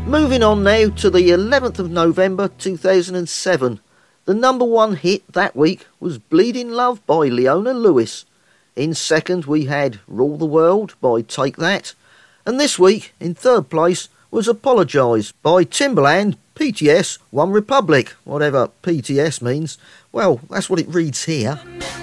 Moving on now to the 11th of November 2007. The number one hit that week was Bleeding Love by Leona Lewis. In second we had Rule the World by Take That. And this week, in third place, was Apologise by Timbaland, PTS, One Republic, whatever PTS means. Well, that's what it reads here.